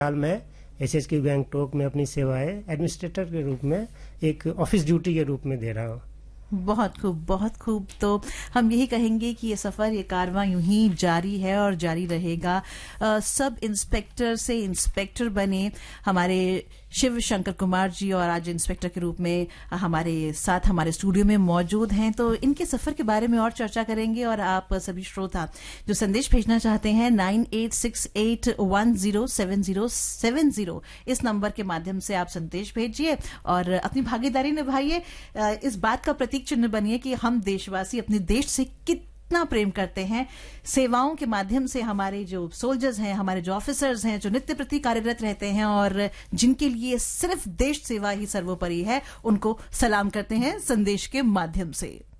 हाल में SHQ गैंगटॉक में अपनी सेवाएं एडमिनिस्ट्रेटर के रूप में एक ऑफिस ड्यूटी के रूप में दे रहा हूँ। बहुत खूब, बहुत खूब। तो हम यही कहेंगे कि ये सफर, ये कारवां यूं ही जारी है और जारी रहेगा। सब इंस्पेक्टर से इंस्पेक्टर बने हमारे शिव शंकर कुमार जी, और आज इंस्पेक्टर के रूप में हमारे साथ हमारे स्टूडियो में मौजूद हैं। तो इनके सफर के बारे में और चर्चा करेंगे। और आप सभी श्रोता जो संदेश भेजना चाहते हैं 9868107070 इस नंबर के माध्यम से आप संदेश भेजिए और अपनी भागीदारी निभाइए। इस बात का प्रतीक चिन्ह बनिए कि हम देशवासी अपने देश से कितना प्रेम करते हैं। सेवाओं के माध्यम से हमारे जो सोल्जर्स हैं, हमारे जो ऑफिसर्स हैं, जो नित्य प्रति कार्यरत रहते हैं और जिनके लिए सिर्फ देश सेवा ही सर्वोपरि है, उनको सलाम करते हैं संदेश के माध्यम से।